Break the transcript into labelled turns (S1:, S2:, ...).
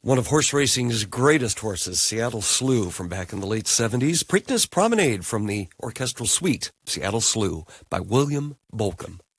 S1: One of horse racing's greatest horses, Seattle Slew, from back in the late 70s. Preakness Promenade from the orchestral suite, Seattle Slew, by William Bolcom.